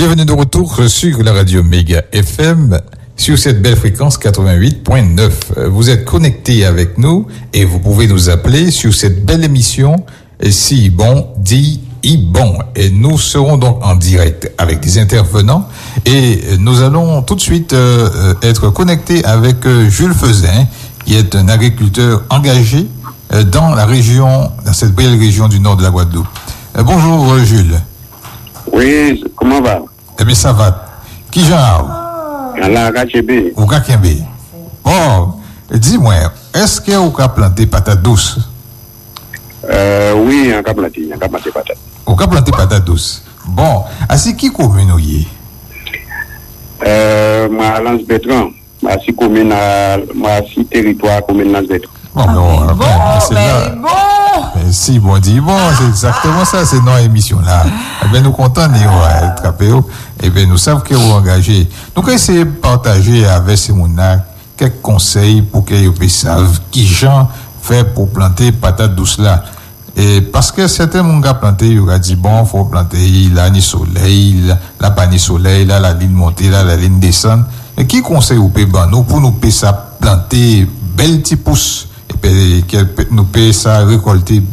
Bienvenue de retour sur la radio Méga FM, sur cette belle fréquence 88.9. Vous êtes connectés avec nous et vous pouvez nous appeler sur cette belle émission Si Bon dit Ibon. Et nous serons donc en direct avec des intervenants et nous allons tout de suite être connectés avec Jules Fezin, qui est un agriculteur engagé dans la région, dans cette belle région du nord de la Guadeloupe. Bonjour Jules. Oui, comment va? Eh bien, ça va. Qui genre? La KCB. Ou KCB. Bon, dis-moi, est-ce que vous avez planté patate douce? Oui, on a planté patate. Vous avez planté patate douce. Bon, c'est qui commune vous y est? Moi, Lance Bertrand. Moi, si commune, moi, si territoire commune Lance Bertrand. Bon, c'est là. Bon. Si, bon, dit, bon, c'est exactement ça, c'est notre émission là. Eh bien, nous comptons de attraper. Eh bien, nous savons que vous engagez. Donc, essayez de partager avec ces gens quelques conseils pour qu'ils savent qui gens fait pour planter patate douce là. Et parce que certains gens ont planté, ils ont dit, bon, faut planter là, ni soleil, là, pas ni soleil, là, la ligne montée, là, la ligne descend. Et qui conseille au pays, nous, pour nous ça planter belle petite pousse, et puis, nous payer ça récolter